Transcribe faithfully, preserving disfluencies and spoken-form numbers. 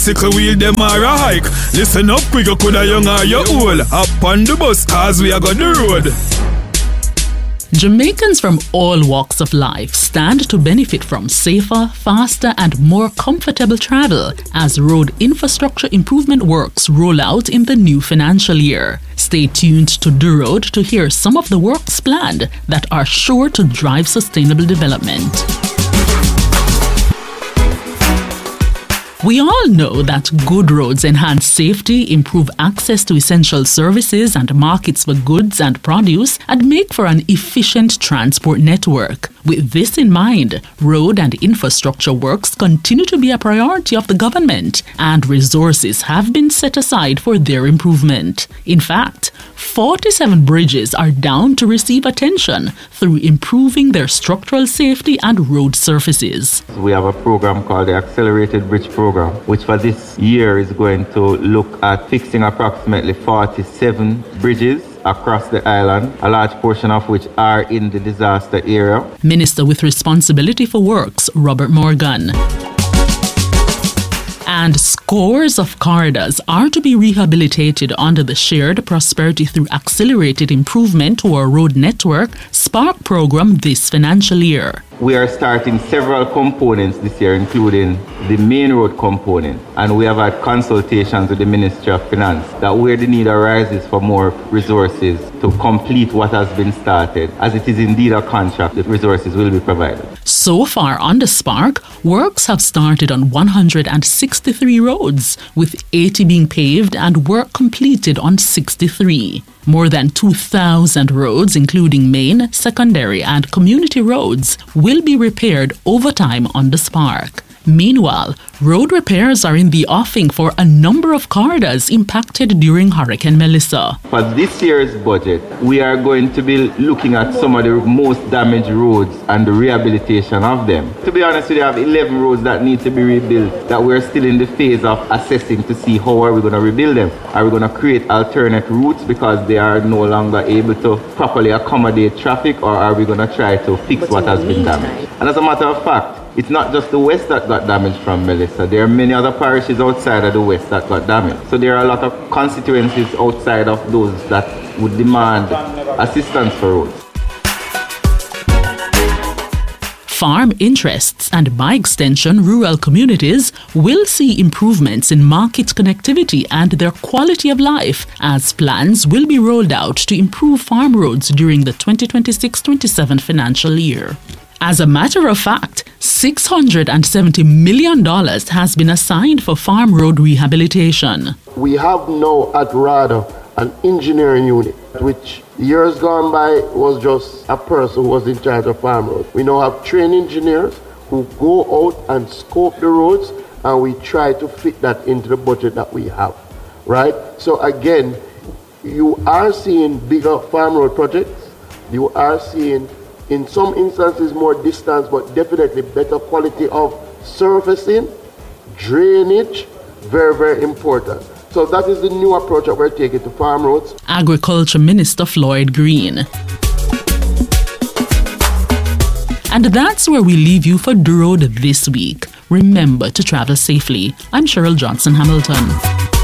Sickle wheel them are a hike. Listen up quick, you coulda young or you old. Up on the bus, cause we are got the road. Jamaicans from all walks of life stand to benefit from safer, faster and more comfortable travel as road infrastructure improvement works roll out in the new financial year. Stay tuned to The Road to hear some of the works planned that are sure to drive sustainable development. We all know that good roads enhance safety, improve access to essential services and markets for goods and produce, and make for an efficient transport network. With this in mind, road and infrastructure works continue to be a priority of the government, and resources have been set aside for their improvement. In fact, forty-seven bridges are down to receive attention through improving their structural safety and road surfaces. We have a program called the Accelerated Bridge Program, which for this year is going to look at fixing approximately forty-seven bridges across the island, a large portion of which are in the disaster area. Minister with responsibility for works, Robert Morgan. And scores of corridors are to be rehabilitated under the Shared Prosperity through Accelerated Improvement to our Road Network SPARK program this financial year. We are starting several components this year, including the main road component, and we have had consultations with the Ministry of Finance that where the need arises for more resources to complete what has been started, as it is indeed a contract, the resources will be provided. So far on the SPARK, works have started on one hundred sixty-three roads, with eighty being paved and work completed on sixty-three. More than two thousand roads, including main, secondary and community roads, will be repaired over time on the SPARK. Meanwhile, road repairs are in the offing for a number of corridors impacted during Hurricane Melissa. For this year's budget, we are going to be looking at some of the most damaged roads and the rehabilitation of them. To be honest with you, I have eleven roads that need to be rebuilt that we're still in the phase of assessing to see how are we going to rebuild them. Are we going to create alternate routes because they are no longer able to properly accommodate traffic, or are we going to try to fix what has been damaged? And as a matter of fact, it's not just the west that got damaged from Melissa. There are many other parishes outside of the west that got damaged. So there are a lot of constituencies outside of those that would demand assistance for roads. Farm interests and, by extension, rural communities will see improvements in market connectivity and their quality of life as plans will be rolled out to improve farm roads during the twenty twenty-six twenty-seven financial year. As a matter of fact, six hundred seventy million dollars has been assigned for farm road rehabilitation. We have now at RADA an engineering unit, which years gone by was just a person who was in charge of farm roads. We now have trained engineers who go out and scope the roads, and we try to fit that into the budget that we have, right? So again, you are seeing bigger farm road projects. You are seeing, in some instances, more distance, but definitely better quality of surfacing, drainage, very, very important. So that is the new approach that we're taking to farm roads. Agriculture Minister Floyd Green. And that's where we leave you for The Road this week. Remember to travel safely. I'm Cheryl Johnson Hamilton.